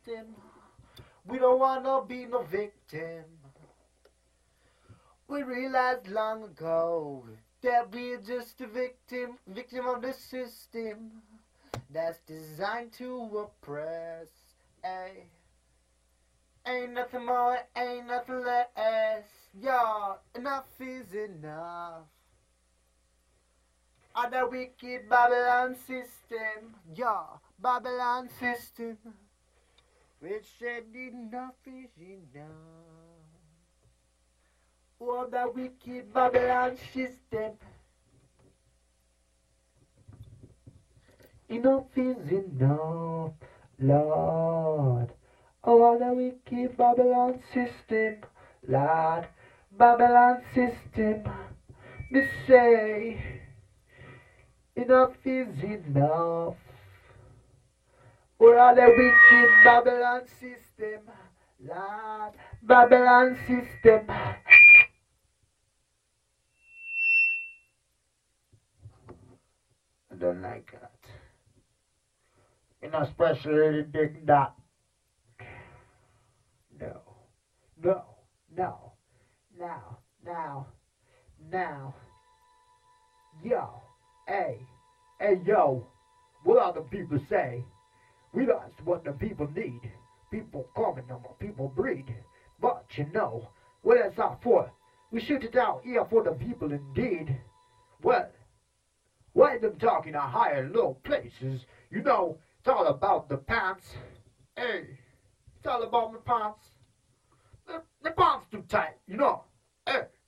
system. We don't wanna be no victim. We realized long ago that we're just a victim of the system that's designed to oppress. Ay. Ain't nothing more, ain't nothing less. Yo, enough is enough. Of the wicked Babylon system. Yo, Babylon system. Which said enough is enough. Oh, the wicked Babylon system. Enough is enough, Lord. Oh, the wicked Babylon system, Lord. Babylon system. Me say, enough is enough. Oh, the wicked Babylon system, Lord. Babylon system. I don't like that. And especially dig that. No, no, no, now. Yo, hey, yo, what all the people say? We lost what the people need. People coming no more, people breed. But you know, what that's not for? We shoot it out here for the people indeed. Well, why them talking to higher and low places? You know, it's all about the pants. Hey, it's all about my pants. The pants too tight, you know. Hey.